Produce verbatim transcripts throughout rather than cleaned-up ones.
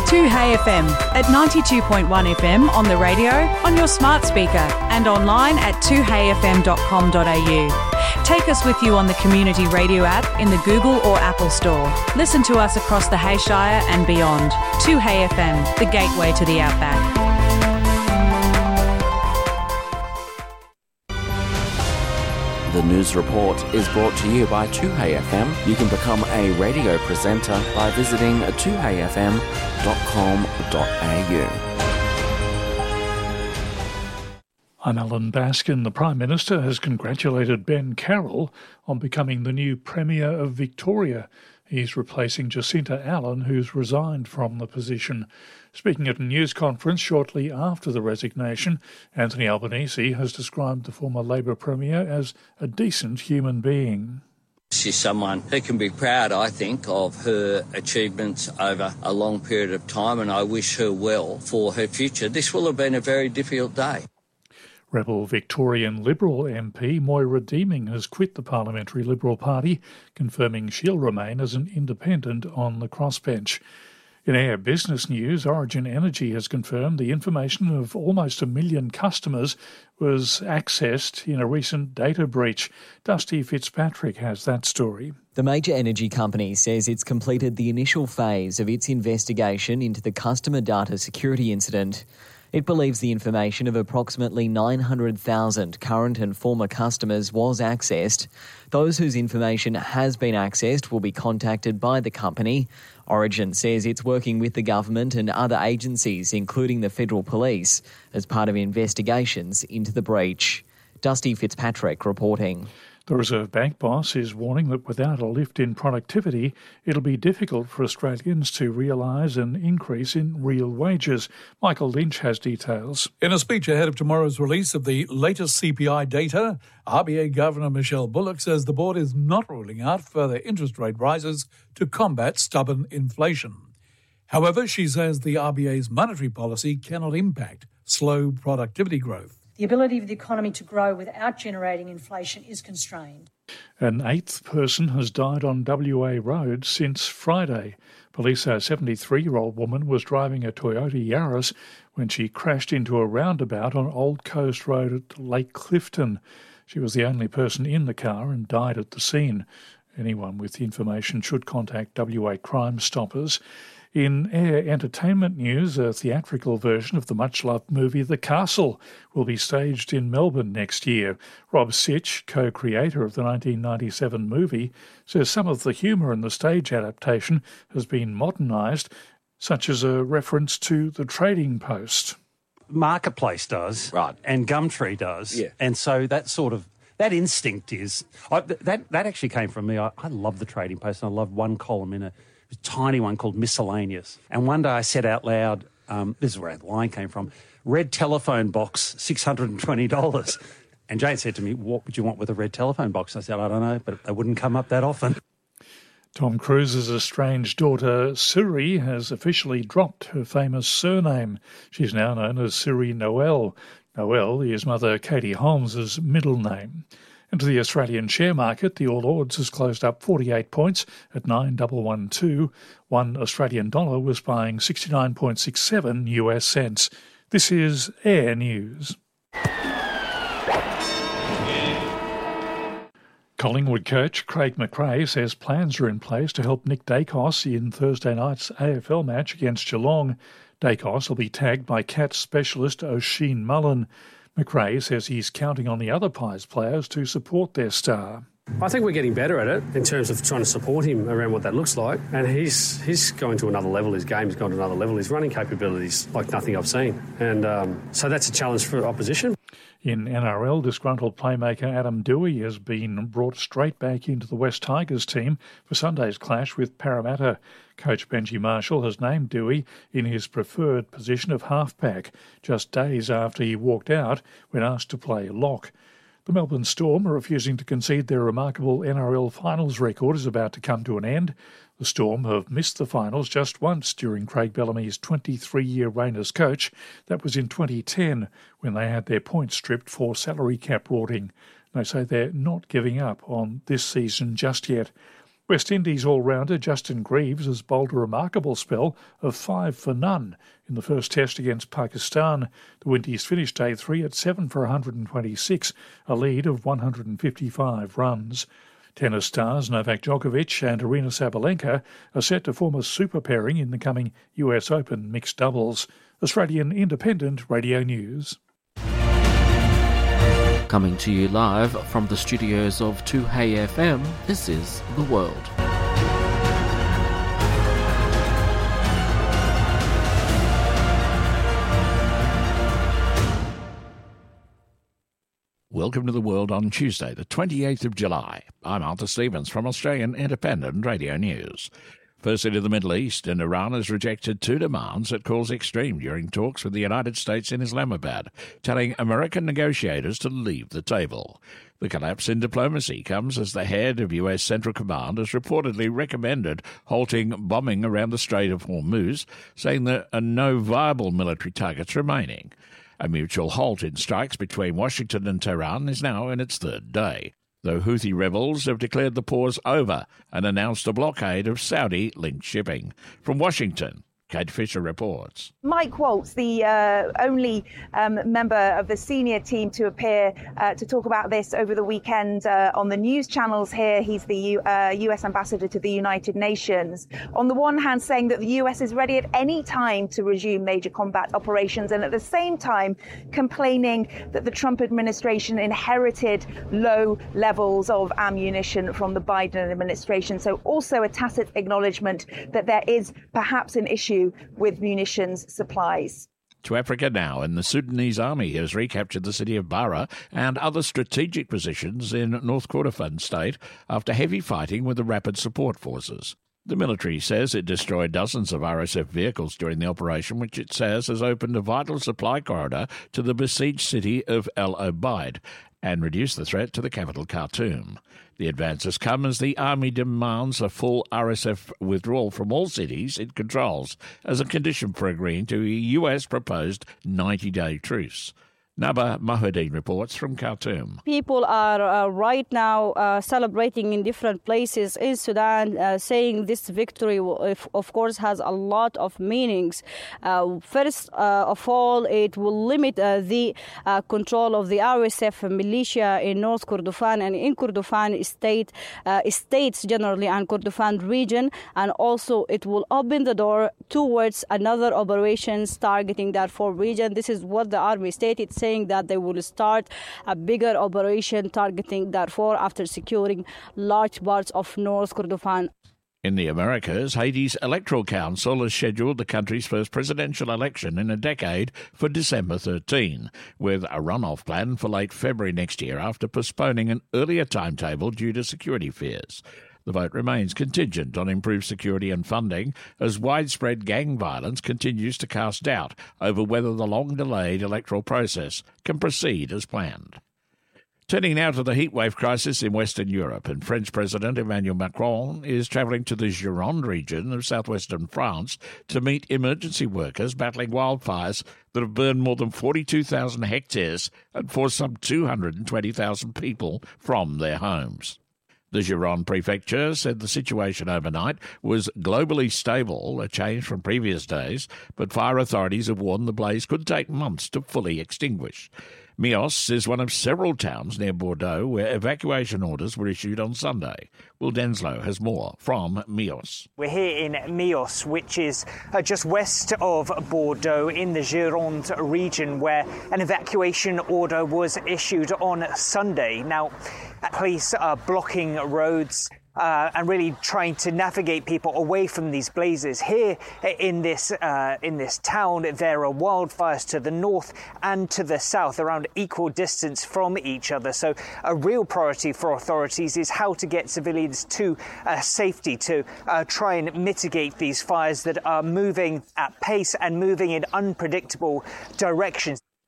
two Hey F M at ninety-two point one F M on the radio, on your smart speaker and online at two hey f m dot com dot a u. Take us with you on the Community Radio app in the Google or Apple Store. Listen to us across the Hayshire and beyond. two Hey F M, the gateway to the outback. The News Report is brought to you by two Hey F M. You can become a radio presenter by visiting two hey f m dot com dot a u. I'm Alan Baskin. The Prime Minister has congratulated Ben Carroll on becoming the new Premier of Victoria. He's replacing Jacinta Allen, who's resigned from the position. Speaking at a news conference shortly after the resignation, Anthony Albanese has described the former Labor Premier as a decent human being. She's someone who can be proud, I think, of her achievements over a long period of time, and I wish her well for her future. This will have been a very difficult day. Rebel Victorian Liberal M P Moira Deeming has quit the Parliamentary Liberal Party, confirming she'll remain as an independent on the crossbench. In Air Business News, Origin Energy has confirmed the information of almost a million customers was accessed in a recent data breach. Dusty Fitzpatrick has that story. The major energy company says it's completed the initial phase of its investigation into the customer data security incident. It believes the information of approximately nine hundred thousand current and former customers was accessed. Those whose information has been accessed will be contacted by the company. Origin says it's working with the government and other agencies, including the Federal Police, as part of investigations into the breach. Dusty Fitzpatrick reporting. The Reserve Bank boss is warning that without a lift in productivity, it'll be difficult for Australians to realise an increase in real wages. Michael Lynch has details. In a speech ahead of tomorrow's release of the latest C P I data, R B A Governor Michelle Bullock says the board is not ruling out further interest rate rises to combat stubborn inflation. However, she says the R B A's monetary policy cannot impact slow productivity growth. The ability of the economy to grow without generating inflation is constrained. An eighth person has died on W A roads since Friday. Police say a seventy-three-year-old woman was driving a Toyota Yaris when she crashed into a roundabout on Old Coast Road at Lake Clifton. She was the only person in the car and died at the scene. Anyone with information should contact W A Crime Stoppers. In Air Entertainment news, a theatrical version of the much-loved movie The Castle will be staged in Melbourne next year. Rob Sitch, co-creator of the nineteen ninety-seven movie, says some of the humour in the stage adaptation has been modernised, such as a reference to the Trading Post. Marketplace does, right, and Gumtree does, yeah. And so that sort of that instinct is I, that that actually came from me. I, I love the Trading Post, and I love one column in a tiny one called Miscellaneous. And one day I said out loud, um, this is where the line came from, red telephone box, six hundred twenty dollars. And Jane said to me, what would you want with a red telephone box? I said, I don't know, but they wouldn't come up that often. Tom Cruise's estranged daughter, Siri, has officially dropped her famous surname. She's now known as Siri Noel. Noel is mother Katie Holmes' middle name. And to the Australian share market, the All Ords has closed up forty-eight points at nine thousand one hundred twelve. One Australian dollar was buying sixty-nine point six seven U S cents. This is Air News. Collingwood coach Craig McRae says plans are in place to help Nick Dacos in Thursday night's A F L match against Geelong. Dacos will be tagged by Cats specialist Oisin Mullen. McRae says he's counting on the other Pies players to support their star. I think we're getting better at it in terms of trying to support him around what that looks like. And he's he's going to another level. His game's gone to another level. His running capabilities like nothing I've seen. And um, so that's a challenge for opposition. In N R L, disgruntled playmaker Adam Dewey has been brought straight back into the West Tigers team for Sunday's clash with Parramatta. Coach Benji Marshall has named Dewey in his preferred position of halfback, just days after he walked out when asked to play lock. The Melbourne Storm are refusing to concede their remarkable N R L finals record is about to come to an end. The Storm have missed the finals just once during Craig Bellamy's twenty-three-year reign as coach. That was in twenty ten, when they had their points stripped for salary cap rorting. They say they're not giving up on this season just yet. West Indies all-rounder Justin Greaves has bowled a remarkable spell of five for none in the first test against Pakistan. The Windies finished day three at seven for one hundred twenty-six, a lead of one hundred fifty-five runs. Tennis stars Novak Djokovic and Aryna Sabalenka are set to form a super pairing in the coming U S Open mixed doubles. Australian Independent Radio News. Coming to you live from the studios of two Hey F M, this is The World. Welcome to The World on Tuesday, the twenty-eighth of July. I'm Arthur Stevens from Australian Independent Radio News. First into the Middle East, and Iran has rejected two demands it calls extreme during talks with the United States in Islamabad, telling American negotiators to leave the table. The collapse in diplomacy comes as the head of U S Central Command has reportedly recommended halting bombing around the Strait of Hormuz, saying there are no viable military targets remaining. A mutual halt in strikes between Washington and Tehran is now in its third day, though Houthi rebels have declared the pause over and announced a blockade of Saudi-linked shipping. From Washington, Kate Fisher reports. Mike Waltz, the uh, only um, member of the senior team to appear uh, to talk about this over the weekend uh, on the news channels here. He's the U- uh, U S ambassador to the United Nations. On the one hand, saying that the U S is ready at any time to resume major combat operations, and at the same time complaining that the Trump administration inherited low levels of ammunition from the Biden administration. So also a tacit acknowledgement that there is perhaps an issue with munitions supplies. To Africa now, and the Sudanese army has recaptured the city of Bara and other strategic positions in North Kordofan state after heavy fighting with the Rapid Support Forces. The military says it destroyed dozens of R S F vehicles during the operation, which it says has opened a vital supply corridor to the besieged city of El Obeid and reduced the threat to the capital, Khartoum. The advances come as the army demands a full R S F withdrawal from all cities it controls as a condition for agreeing to a U S proposed ninety-day truce. Naba Mahudeen reports from Khartoum. People are uh, right now uh, celebrating in different places in Sudan, uh, saying this victory, of course, has a lot of meanings. Uh, first uh, of all, it will limit uh, the uh, control of the R S F militia in North Kordofan and in Kordofan state, uh, states generally, and Kordofan region, and also it will open the door towards another operations targeting Darfur region. This is what the army stated, saying that they will start a bigger operation targeting Darfur after securing large parts of North Kordofan. In the Americas, Haiti's Electoral Council has scheduled the country's first presidential election in a decade for December thirteenth, with a runoff planned for late February next year after postponing an earlier timetable due to security fears. The vote remains contingent on improved security and funding as widespread gang violence continues to cast doubt over whether the long-delayed electoral process can proceed as planned. Turning now to the heatwave crisis in Western Europe, and French President Emmanuel Macron is travelling to the Gironde region of southwestern France to meet emergency workers battling wildfires that have burned more than forty-two thousand hectares and forced some two hundred twenty thousand people from their homes. The Gironde prefecture said the situation overnight was globally stable, a change from previous days, but fire authorities have warned the blaze could take months to fully extinguish. Mios is one of several towns near Bordeaux where evacuation orders were issued on Sunday. Will Denslow has more from Mios. We're here in Mios, which is uh, just west of Bordeaux in the Gironde region, where an evacuation order was issued on Sunday. Now, police are blocking roads Uh, and really trying to navigate people away from these blazes. Here in this uh, in this town, there are wildfires to the north and to the south, around equal distance from each other. So a real priority for authorities is how to get civilians to uh, safety, to uh, try and mitigate these fires that are moving at pace and moving in unpredictable directions.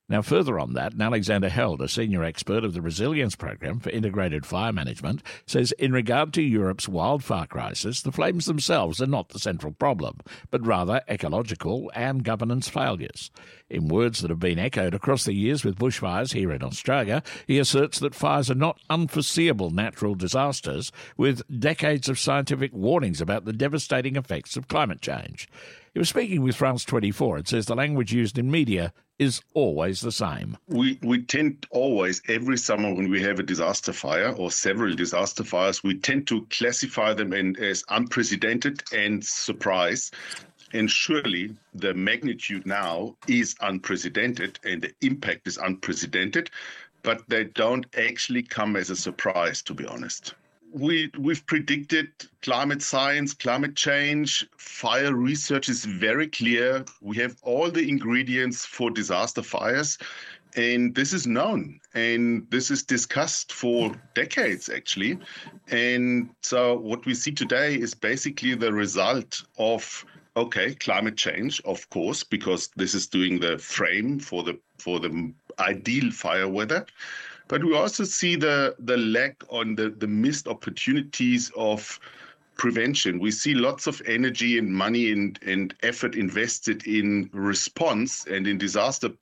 Now, further on that, Alexander Held, a senior expert of the Resilience Program for Integrated Fire Management, says in regard to Europe's wildfire crisis, the flames themselves are not the central problem, but rather ecological and governance failures. In words that have been echoed across the years with bushfires here in Australia, he asserts that fires are not unforeseeable natural disasters with decades of scientific warnings about the devastating effects of climate change. He was speaking with France twenty-four. It says the language used in media is always the same. We we tend always, every summer when we have a disaster fire or several disaster fires, we tend to classify them in, as unprecedented and surprise. And surely the magnitude now is unprecedented and the impact is unprecedented, but they don't actually come as a surprise, to be honest. We, we've predicted climate science, climate change, fire research is very clear. We have all the ingredients for disaster fires, and this is known, and this is discussed for decades, actually. And so what we see today is basically the result of, okay, climate change, of course, because this is doing the frame for the for the ideal fire weather. But we also see the, the lack on the, the missed opportunities of prevention. We see lots of energy and money and, and effort invested in response and in disaster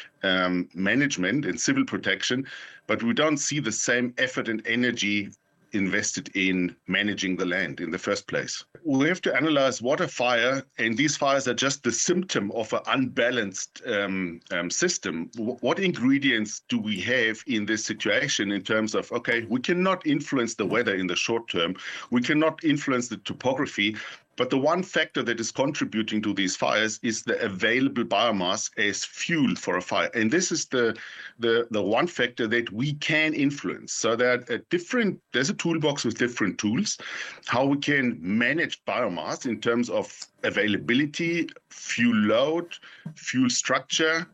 um, management and civil protection, but we don't see the same effort and energy invested in managing the land in the first place. We have to analyze what a fire, and these fires are just the symptom of an unbalanced um, um, system. W- what ingredients do we have in this situation in terms of, okay, we cannot influence the weather in the short term, we cannot influence the topography, but the one factor that is contributing to these fires is the available biomass as fuel for a fire. And this is the the, the one factor that we can influence. So that a different, there's a toolbox with different tools, how we can manage biomass in terms of availability, fuel load, fuel structure,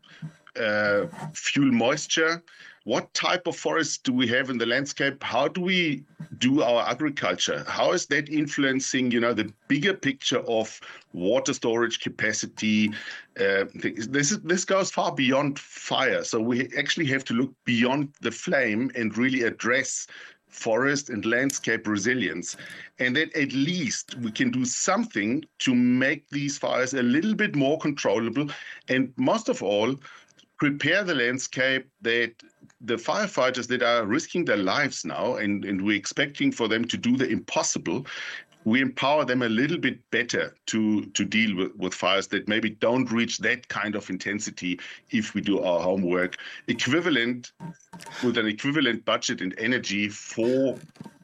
uh, fuel moisture. What type of forests do we have in the landscape? How do we do our agriculture? How is that influencing, you know, the bigger picture of water storage capacity? Uh, this is, this goes far beyond fire. So we actually have to look beyond the flame and really address forest and landscape resilience. And that at least we can do something to make these fires a little bit more controllable. And most of all, prepare the landscape that the firefighters that are risking their lives now, and, and we're expecting for them to do the impossible, we empower them a little bit better to, to deal with, with fires that maybe don't reach that kind of intensity if we do our homework, equivalent with an equivalent budget and energy for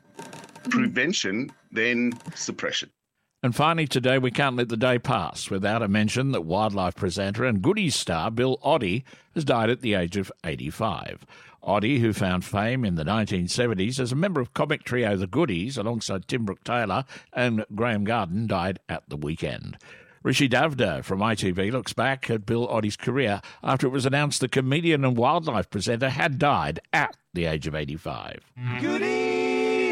prevention than suppression. And finally today, we can't let the day pass without a mention that wildlife presenter and Goodies star Bill Oddie has died at the age of eighty-five. Oddie, who found fame in the nineteen seventies as a member of comic trio The Goodies alongside Tim Brooke-Taylor and Graham Garden, died at the weekend. Rishi Davda from I T V looks back at Bill Oddie's career after it was announced the comedian and wildlife presenter had died at the age of eighty-five. Goodies!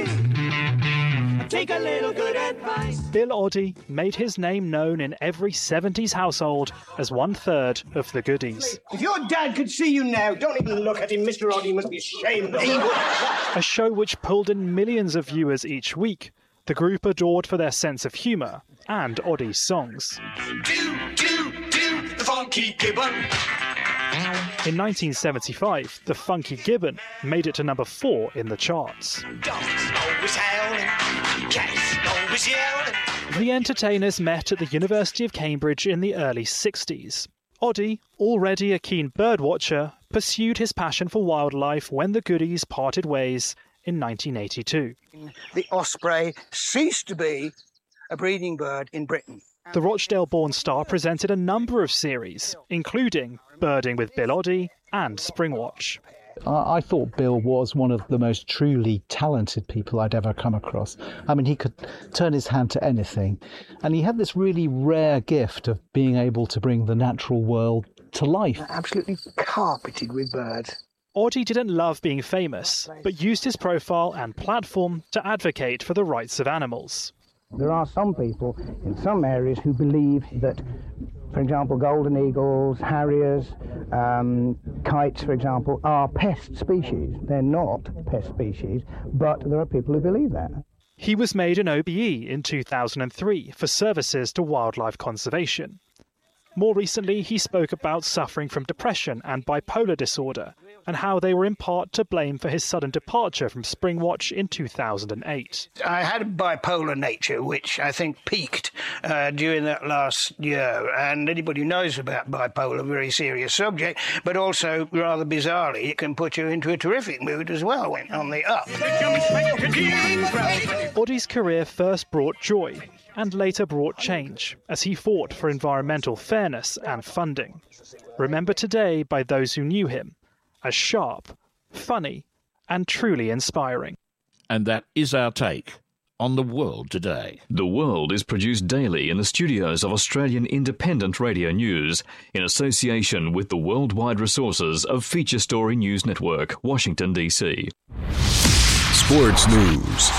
Take a little good advice. Bill Oddie made his name known in every seventies household as one-third of the Goodies. If your dad could see you now, don't even look at him. Mister Oddie must be ashamed of him. A show which pulled in millions of viewers each week. The group adored for their sense of humour and Oddie's songs. Do, do, do, the Funky Gibbon. In nineteen seventy-five, the Funky Gibbon made it to number four in the charts. Dogs always howling, cats always yelling. The entertainers met at the University of Cambridge in the early sixties. Oddie, already a keen birdwatcher, pursued his passion for wildlife when the Goodies parted ways in nineteen eighty-two. The osprey ceased to be a breeding bird in Britain. The Rochdale-born star presented a number of series, including Birding with Bill Oddie and Springwatch. I thought Bill was one of the most truly talented people I'd ever come across. I mean, he could turn his hand to anything. And he had this really rare gift of being able to bring the natural world to life. Absolutely carpeted with birds. Oddie didn't love being famous, but used his profile and platform to advocate for the rights of animals. There are some people in some areas who believe that For example, golden eagles, harriers, um, kites, for example, are pest species. They're not pest species, but there are people who believe that. He was made an O B E in two thousand three for services to wildlife conservation. More recently, he spoke about suffering from depression and bipolar disorder, and how they were in part to blame for his sudden departure from Springwatch in two thousand eight. I had a bipolar nature, which I think peaked uh, during that last year, and anybody who knows about bipolar, a very serious subject, but also, rather bizarrely, it can put you into a terrific mood as well when on the up. Oddie's career first brought joy, and later brought change, as he fought for environmental fairness and funding. Remembered today by those who knew him as sharp, funny, and truly inspiring. And that is our take on the world today. The World is produced daily in the studios of Australian Independent Radio News, in association with the worldwide resources of Feature Story News Network, Washington, D C. Sports News.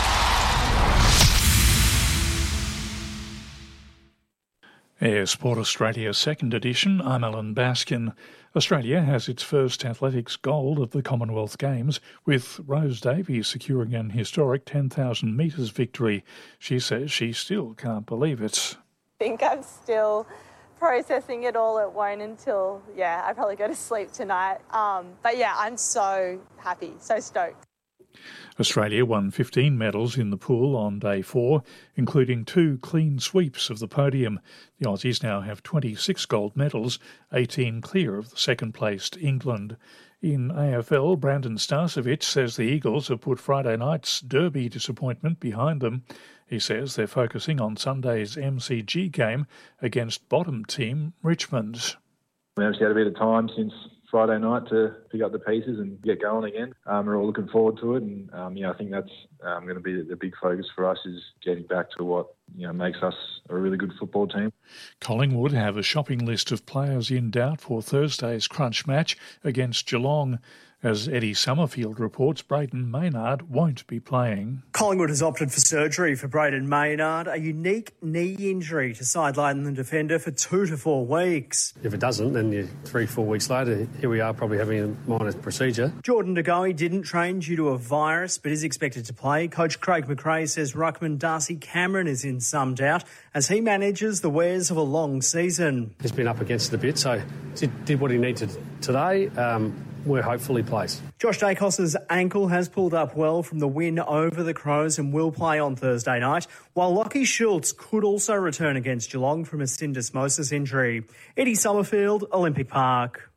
Air Sport Australia second edition. I'm Alan Baskin. Australia has its first athletics gold of the Commonwealth Games, with Rose Davies securing an historic ten thousand metres victory. She says she still can't believe it. I think I'm still processing it all. It won't until, yeah, I probably go to sleep tonight. Um, but yeah, I'm so happy, so stoked. Australia won fifteen medals in the pool on day four, including two clean sweeps of the podium. The Aussies now have twenty-six gold medals, eighteen clear of the second-placed England. In A F L, Brandon Starcevich says the Eagles have put Friday night's Derby disappointment behind them. He says they're focusing on Sunday's M C G game against bottom team Richmond. We actually had a bit of time since Friday night to pick up the pieces and get going again. Um, we're all looking forward to it, and um, yeah, I think that's um, going to be the big focus for us, is getting back to what you know makes us a really good football team. Collingwood have a shopping list of players in doubt for Thursday's crunch match against Geelong. As Eddie Summerfield reports, Braden Maynard won't be playing. Collingwood has opted for surgery for Braden Maynard, a unique knee injury to sideline the defender for two to four weeks. If it doesn't, then you, three, four weeks later, here we are probably having a minor procedure. Jordan De Goey didn't train due to a virus, but is expected to play. Coach Craig McRae says ruckman Darcy Cameron is in some doubt as he manages the wares of a long season. He's been up against it a bit, so he did what he needed today. Um, We're hopefully plays. Josh Dacos's ankle has pulled up well from the win over the Crows and will play on Thursday night, while Lachie Schultz could also return against Geelong from a syndesmosis injury. Eddie Summerfield, Olympic Park.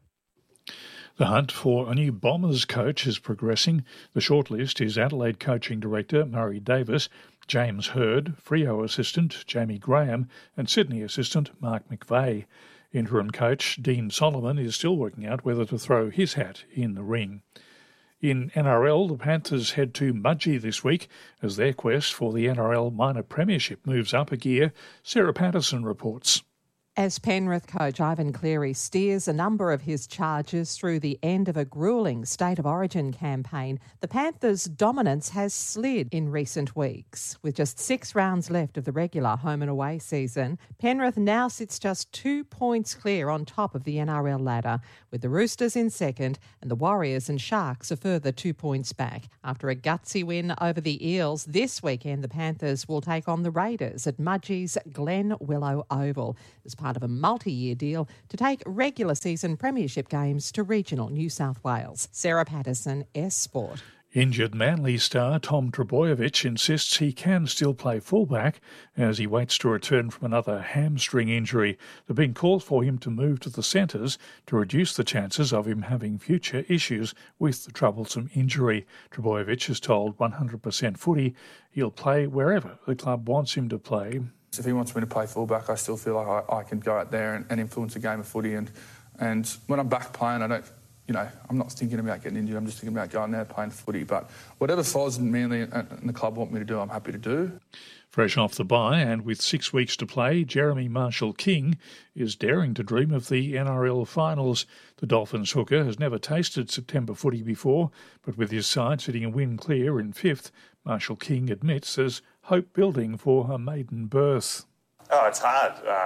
The hunt for a new Bombers coach is progressing. The shortlist is Adelaide coaching director Murray Davis, James Hurd, Freo assistant Jamie Graham, and Sydney assistant Mark McVeigh. Interim coach Dean Solomon is still working out whether to throw his hat in the ring. In N R L, the Panthers head to Mudgee this week as their quest for the N R L minor premiership moves up a gear. Sarah Patterson reports. As Penrith coach Ivan Cleary steers a number of his charges through the end of a gruelling State of Origin campaign, the Panthers' dominance has slid in recent weeks. With just six rounds left of the regular home and away season, Penrith now sits just two points clear on top of the N R L ladder, with the Roosters in second and the Warriors and Sharks a further two points back. After a gutsy win over the Eels this weekend, the Panthers will take on the Raiders at Mudgee's Glen Willow Oval as part of a multi-year deal to take regular season premiership games to regional New South Wales. Sarah Patterson, S Sport. Injured Manly star Tom Trbojevic insists he can still play fullback as he waits to return from another hamstring injury. There have been calls for him to move to the centres to reduce the chances of him having future issues with the troublesome injury. Trbojevic has told one hundred percent Footy he'll play wherever the club wants him to play. If he wants me to play fullback, I still feel like I, I can go out there and, and influence a game of footy. And, and when I'm back playing, I don't, you know, I'm not thinking about getting injured. I'm just thinking about going there playing footy. But whatever Foz and Manly and, and the club want me to do, I'm happy to do. Fresh off the bye and with six weeks to play, Jeremy Marshall-King is daring to dream of the N R L finals. The Dolphins hooker has never tasted September footy before, but with his side sitting a win clear in fifth, Marshall-King admits there's hope building for a maiden berth. Oh, it's hard. Um,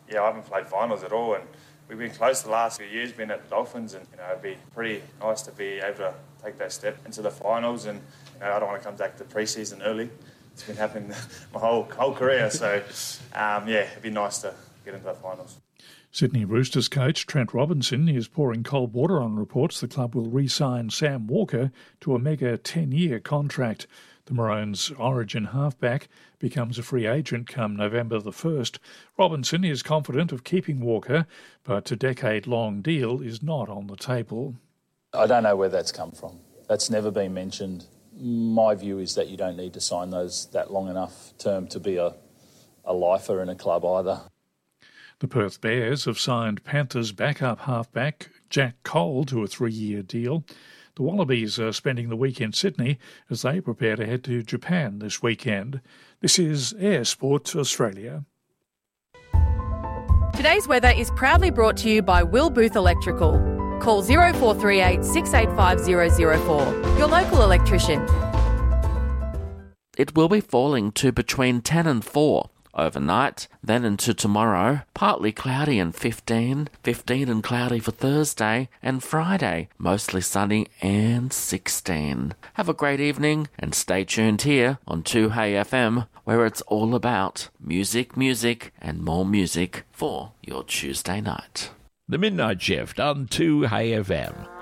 yeah, I haven't played finals at all, and we've been close the last few years, been at the Dolphins, and you know, it'd be pretty nice to be able to take that step into the finals. And you know, I don't want to come back to pre-season early. It's been happening my whole whole career, so um, yeah, it'd be nice to get into the finals. Sydney Roosters coach Trent Robinson is pouring cold water on reports the club will re-sign Sam Walker to a mega ten-year contract. The Maroons' Origin halfback becomes a free agent come November the first. Robinson is confident of keeping Walker, but a decade-long deal is not on the table. I don't know where that's come from. That's never been mentioned. My view is that you don't need to sign those that long enough term to be a, a lifer in a club either. The Perth Bears have signed Panthers backup halfback Jack Cole to a three-year deal. The Wallabies are spending the week in Sydney as they prepare to head to Japan this weekend. This is Air Sport Australia. Today's weather is proudly brought to you by Will Booth Electrical. Call zero four three eight, six eight five zero zero four. Your local electrician. It will be falling to between ten and four. Overnight, then into tomorrow, partly cloudy and fifteen, fifteen and cloudy for Thursday, and Friday, mostly sunny and sixteen. Have a great evening and stay tuned here on two Hey F M, where it's all about music, music and more music for your Tuesday night. The Midnight Shift on two Hey F M.